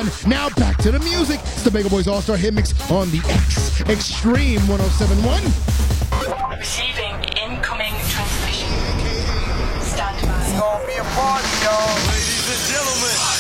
done. Now back to the music. It's the Bagel Boys All-Star Hit Mix on the X Extreme 107.1. Receiving incoming transmission. Stand by. It's gonna be a party, y'all. Ladies and gentlemen.